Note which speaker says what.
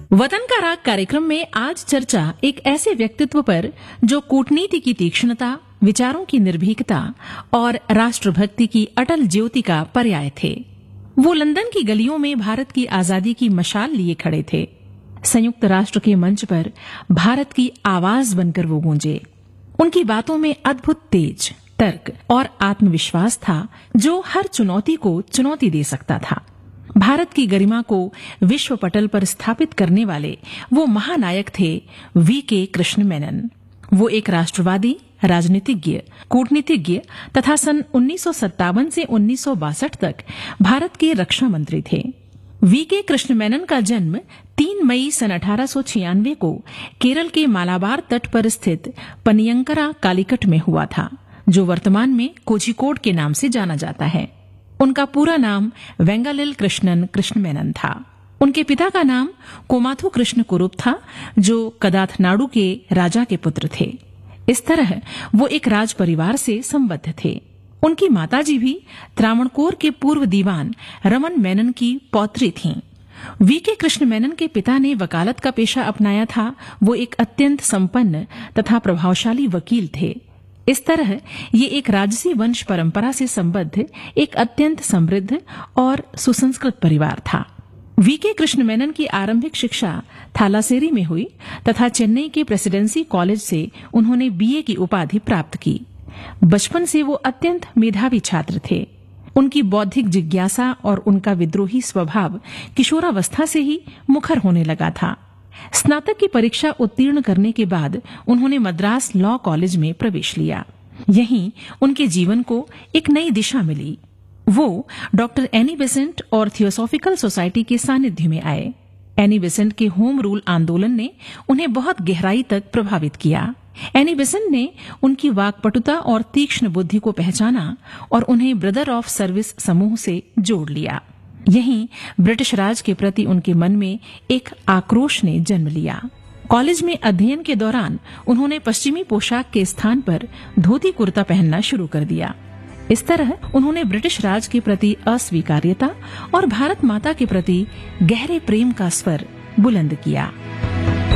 Speaker 1: वतन का राग कार्यक्रम में आज चर्चा एक ऐसे व्यक्तित्व पर जो कूटनीति की तीक्ष्णता, विचारों की निर्भीकता और राष्ट्रभक्ति की अटल ज्योति का पर्याय थे। वो लंदन की गलियों में भारत की आजादी की मशाल लिए खड़े थे। संयुक्त राष्ट्र के मंच पर भारत की आवाज बनकर वो गूंजे। उनकी बातों में अद्भुत तेज, तर्क और आत्मविश्वास था जो हर चुनौती को चुनौती दे सकता था। भारत की गरिमा को विश्व पटल पर स्थापित करने वाले वो महानायक थे वीके कृष्ण मेनन। वो एक राष्ट्रवादी, राजनीतिज्ञ, कूटनीतिज्ञ तथा सन 1957 से 1962 तक भारत के रक्षा मंत्री थे। वीके कृष्ण मेनन का जन्म 3 मई सन 1896 को केरल के मालाबार तट पर स्थित पनियंकरा कालीकट में हुआ था, जो वर्तमान में कोझिकोड के नाम से जाना जाता है। उनका पूरा नाम वेंगालिल कृष्णन कृष्ण मेनन था। उनके पिता का नाम कोमाथु कृष्ण कुरुप था, जो कदाथनाडु के राजा के पुत्र थे। इस तरह वो एक राज परिवार से संबद्ध थे। उनकी माताजी भी त्रावणकोर के पूर्व दीवान रमन मेनन की पौत्री थीं। वीके कृष्ण मेनन के पिता ने वकालत का पेशा अपनाया था। वो एक अत्यंत संपन्न तथा प्रभावशाली वकील थे। इस तरह ये एक राजसी वंश परंपरा से संबद्ध एक अत्यंत समृद्ध और सुसंस्कृत परिवार था। वीके कृष्ण मेनन की आरंभिक शिक्षा थालासेरी में हुई तथा चेन्नई के प्रेसिडेंसी कॉलेज से उन्होंने बीए की उपाधि प्राप्त की। बचपन से वो अत्यंत मेधावी छात्र थे। उनकी बौद्धिक जिज्ञासा और उनका विद्रोही स्वभाव किशोरावस्था से ही मुखर होने लगा था। स्नातक की परीक्षा उत्तीर्ण करने के बाद उन्होंने मद्रास लॉ कॉलेज में प्रवेश लिया। यहीं उनके जीवन को एक नई दिशा मिली। वो डॉक्टर एनी बेसेंट और थियोसॉफिकल सोसाइटी के सानिध्य में आए। एनी बेसेंट के होम रूल आंदोलन ने उन्हें बहुत गहराई तक प्रभावित किया। एनी बेसेंट ने उनकी वाक्पटुता और तीक्ष्ण बुद्धि को पहचाना और उन्हें ब्रदर ऑफ सर्विस समूह से जोड़ लिया। यहीं ब्रिटिश राज के प्रति उनके मन में एक आक्रोश ने जन्म लिया। कॉलेज में अध्ययन के दौरान उन्होंने पश्चिमी पोशाक के स्थान पर धोती कुर्ता पहनना शुरू कर दिया। इस तरह उन्होंने ब्रिटिश राज के प्रति अस्वीकार्यता और भारत माता के प्रति गहरे प्रेम का स्वर बुलंद किया।